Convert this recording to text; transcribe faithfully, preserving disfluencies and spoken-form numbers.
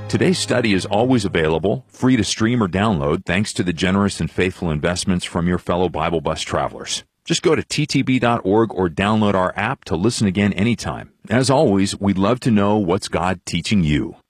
Today's study is always available, free to stream or download, thanks to the generous and faithful investments from your fellow Bible Bus travelers. Just go to T T B dot org or download our app to listen again anytime. As always, we'd love to know what's God teaching you.